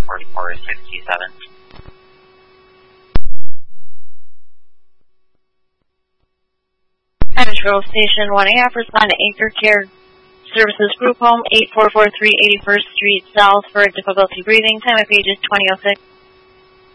4467. Control Station 1.5, respond to Anchor Care Services Group Home, 8443 81st Street South for difficulty breathing. Time of page is 2006.